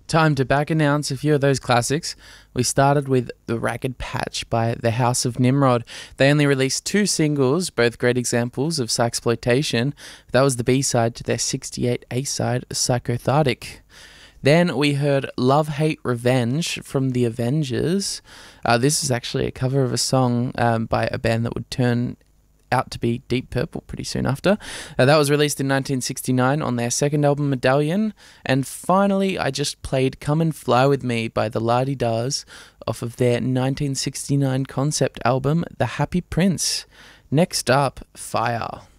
Time to back announce a few of those classics. We started with The Ragged Patch by The House of Nimrod. They only released 2 singles, both great examples of Psyxploitation. That was the B-side to their 68 A-side, Psychothartic. Then we heard Love, Hate, Revenge from The Avengers. This is actually a cover of a song by a band that would turn out to be Deep Purple pretty soon after. That was released in 1969 on their second album, Medallion. And finally, I just played Come and Fly With Me by the La-Di-Das off of their 1969 concept album, The Happy Prince. Next up, Fire.